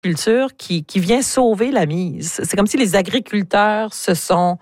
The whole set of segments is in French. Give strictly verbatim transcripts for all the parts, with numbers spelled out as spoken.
culture qui, qui vient sauver la mise. C'est comme si les agriculteurs se sont...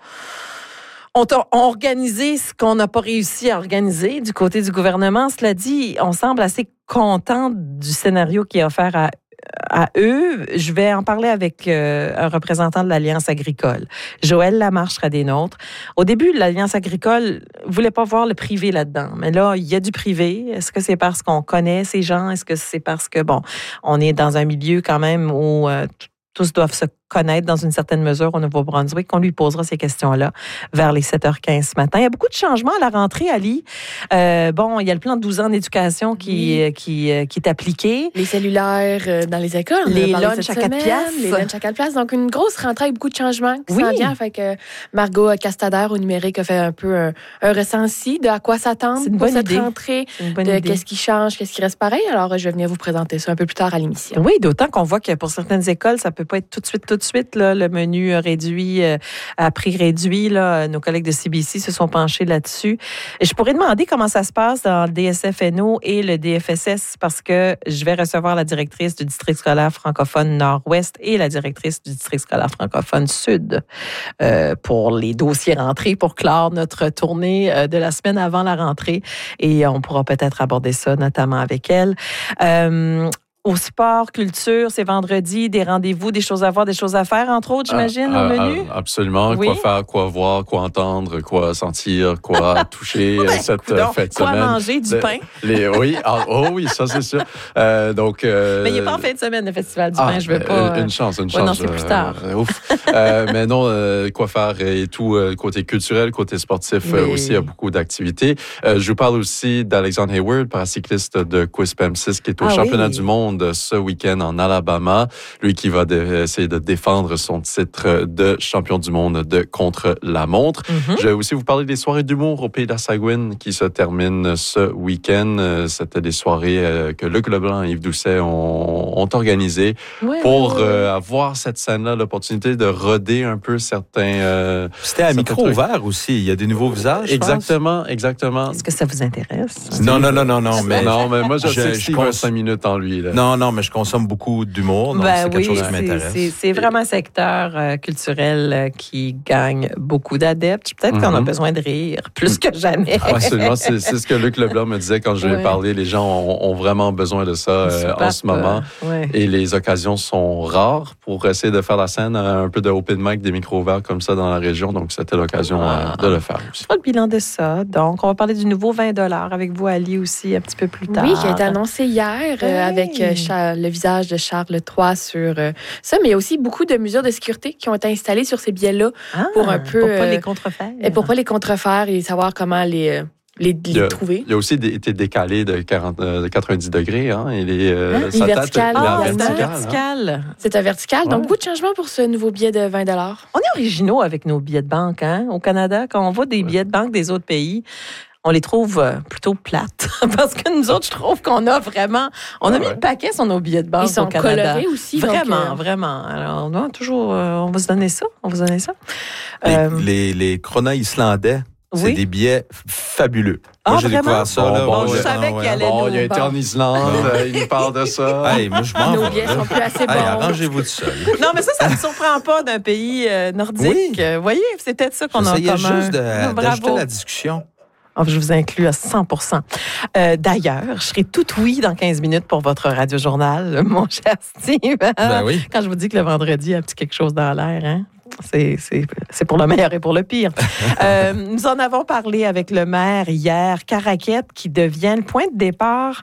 ont, ont organisé ce qu'on n'a pas réussi à organiser du côté du gouvernement. Cela dit, on semble assez content du scénario qui est offert à à eux. Je vais en parler avec euh, un représentant de l'Alliance agricole. Joël Lamarche sera des nôtres. Au début, l'Alliance agricole ne voulait pas voir le privé là-dedans. Mais là, il y a du privé. Est-ce que c'est parce qu'on connaît ces gens? Est-ce que c'est parce que, bon, on est dans un milieu quand même où euh, tous doivent se connaître dans une certaine mesure au Nouveau-Brunswick, qu'on lui posera ces questions-là vers les sept heures quinze ce matin. Il y a beaucoup de changements à la rentrée, Ali. Euh, bon, il y a le plan de douze ans d'éducation qui, oui. qui, qui, qui est appliqué. Les cellulaires euh, dans les écoles. Les lunchs à quatre piastres. Les lunchs à quatre piastres. Donc, une grosse rentrée avec beaucoup de changements qui oui. s'en vient. Fait que Margot Castader au numérique a fait un peu un, un ressenti de à quoi s'attendre pour cette idée. rentrée, de idée. qu'est-ce qui change, qu'est-ce qui reste pareil. Alors, je vais venir vous présenter ça un peu plus tard à l'émission. Oui, d'autant qu'on voit que pour certaines écoles, ça peut pas être tout de suite, tout de suite, là, le menu réduit, euh, à prix réduit. Là. Nos collègues de C B C se sont penchés là-dessus. Et je pourrais demander comment ça se passe dans le D S F N O et le D F S S parce que je vais recevoir la directrice du district scolaire francophone Nord-Ouest et la directrice du district scolaire francophone Sud euh, pour les dossiers rentrés, pour clore notre tournée euh, de la semaine avant la rentrée. Et on pourra peut-être aborder ça, notamment avec elle. Euh, Au sport, culture, c'est vendredi, des rendez-vous, des choses à voir, des choses à faire, entre autres, j'imagine, ah, au menu? Ah, absolument. Oui. Quoi faire, quoi voir, quoi entendre, quoi sentir, quoi toucher ben, cette coudonc, fête de quoi semaine. Quoi manger, du de, pain? Les, oui, ah, oh oui, ça c'est sûr. Euh, donc, euh, mais il n'est pas en fin de semaine, le Festival du ah, pain, je veux pas... Une chance, une ouais, chance. Non, c'est plus tard. Euh, ouf. euh, mais non, euh, quoi faire et tout, euh, côté culturel, côté sportif oui. euh, aussi, il y a beaucoup d'activités. Euh, je vous parle aussi d'Alexandre Hayward, paracycliste de Quispam six, qui est au ah, championnat oui. du monde ce week-end en Alabama. Lui qui va dé- essayer de défendre son titre de champion du monde de contre-la-montre. Mm-hmm. Je vais aussi vous parler des soirées d'humour au Pays de la Sagouine qui se terminent ce week-end. C'était des soirées que Luc Leblanc et Yves Doucet ont, ont organisées ouais, pour ouais, ouais. Euh, avoir cette scène-là, l'opportunité de roder un peu certains... Euh, C'était à micro trucs. ouvert aussi. Il y a des nouveaux visages, Exactement, exactement. Est-ce que ça vous intéresse? Non, non, non, non, non. Mais, non, mais moi, je, je sais que Steve cons... a cinq minutes en lui. Là. Non, non, mais je consomme beaucoup d'humour, donc ben c'est quelque oui, chose qui m'intéresse. C'est, c'est vraiment un secteur euh, culturel euh, qui gagne beaucoup d'adeptes. Peut-être mm-hmm. qu'on a besoin de rire, plus que jamais. Ah, absolument, c'est, c'est ce que Luc Leblanc me disait quand je lui ai ouais. parlé. Les gens ont, ont vraiment besoin de ça euh, en ce moment. Ouais. Et les occasions sont rares pour essayer de faire la scène, un peu de open mic, des micros ouverts comme ça dans la région. Donc, c'était l'occasion ah. euh, de le faire aussi. On fera le bilan de ça. Donc, on va parler du nouveau vingt dollars avec vous, Ali, aussi, un petit peu plus tard. Oui, qui a été annoncé hier euh, hey. avec euh, Charles, le visage de Charles trois sur euh, ça, mais il y a aussi beaucoup de mesures de sécurité qui ont été installées sur ces billets-là ah, pour un peu... Pour pas euh, les contrefaire. Et pour pas les contrefaire et savoir comment les... Euh, Les, les il a, trouver. Il a aussi été décalé de, quarante, de quatre-vingt-dix degrés. Hein, et les, euh, hein? Sa vertical. Tête, ah, c'est vertical. vertical. Hein? C'est un vertical. Ouais. Donc, beaucoup de changements pour ce nouveau billet de vingt dollars. On est originaux avec nos billets de banque. Hein? Au Canada, quand on voit des billets de banque des autres pays, on les trouve plutôt plates. Parce que nous autres, je trouve qu'on a vraiment... On a ouais, mis ouais. le paquet sur nos billets de banque Ils sont au Canada. colorés aussi. Vraiment, donc, euh... vraiment. Alors, on va toujours... Euh, on va se donner ça. On va se donner ça. Les, euh... les, les Krona islandais, c'est oui? des billets fabuleux. Ah, moi, j'ai vraiment? découvert ça. Bon, là, bon, moi, je savais qu'il allait bon, nous... il a été en Islande, il nous parle de ça. Hey, moi, je m'en Nos billets sont plus assez bons. Hey, arrangez-vous tout seul. Non, mais ça, ça ne me surprend pas d'un pays euh, nordique. Oui. Vous voyez, c'est peut-être ça qu'on J'essayais a en commun. juste de, non, d'ajouter la discussion. Oh, je vous inclus à cent pour cent. Euh, d'ailleurs, je serai tout oui dans quinze minutes pour votre radio-journal, mon cher Steve. Ben oui. Quand je vous dis que le vendredi, il y a un petit quelque chose dans l'air, hein? C'est, c'est, c'est pour le meilleur et pour le pire. euh, nous en avons parlé avec le maire hier, Caraquette, qui devient le point de départ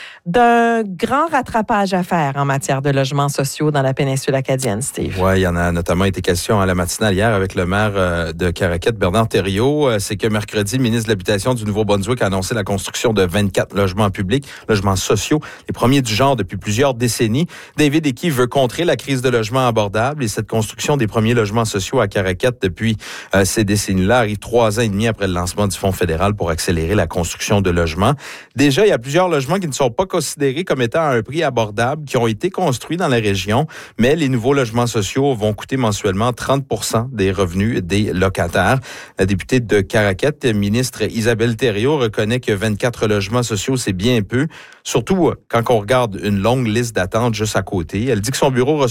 d'un grand rattrapage à faire en matière de logements sociaux dans la péninsule acadienne, Steve. Oui, il y en a notamment été question à la matinale hier avec le maire de Caraquette, Bernard Thériault. C'est que mercredi, le ministre de l'Habitation du Nouveau-Brunswick a annoncé la construction de vingt-quatre logements publics, logements sociaux, les premiers du genre depuis plusieurs décennies. David Eki veut contrer la crise de logements abordables et cette construction des premiers logements sociaux à Caraquette depuis euh, ces décennies-là arrive trois ans et demi après le lancement du Fonds fédéral pour accélérer la construction de logements. Déjà, il y a plusieurs logements qui ne sont pas considérés comme étant à un prix abordable, qui ont été construits dans la région, mais les nouveaux logements sociaux vont coûter mensuellement trente pour cent des revenus des locataires. La députée de Caraquette, ministre Isabelle Thériault, reconnaît que vingt-quatre logements sociaux, c'est bien peu, surtout quand on regarde une longue liste d'attente juste à côté. Elle dit que son bureau reçoit